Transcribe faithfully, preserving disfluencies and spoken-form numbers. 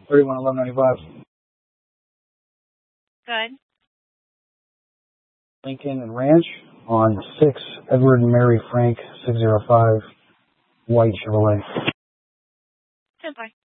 thirty-one eleven ninety-five. Good. Lincoln and Ranch on six Edward and Mary Frank six oh five, white Chevrolet. ten four.